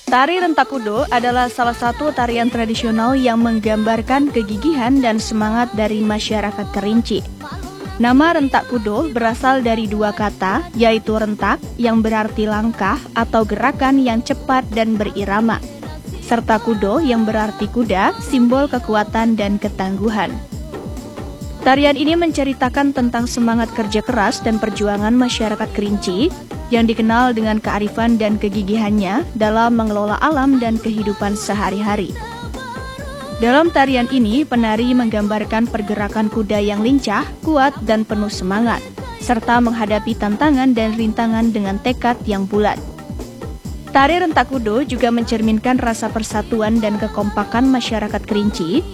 Tari Rentak Kudo adalah salah satu tarian tradisional yang menggambarkan kegigihan dan semangat dari masyarakat Kerinci. Nama Rentak Kudo berasal dari dua kata, yaitu rentak yang berarti langkah atau gerakan yang cepat dan berirama, serta kudo yang berarti kuda, simbol kekuatan dan ketangguhan. Tarian ini menceritakan tentang semangat kerja keras dan perjuangan masyarakat Kerinci yang dikenal dengan kearifan dan kegigihannya dalam mengelola alam dan kehidupan sehari-hari. Dalam tarian ini, penari menggambarkan pergerakan kuda yang lincah, kuat, dan penuh semangat, serta menghadapi tantangan dan rintangan dengan tekad yang bulat. Tari Rentak Kudo juga mencerminkan rasa persatuan dan kekompakan masyarakat Kerinci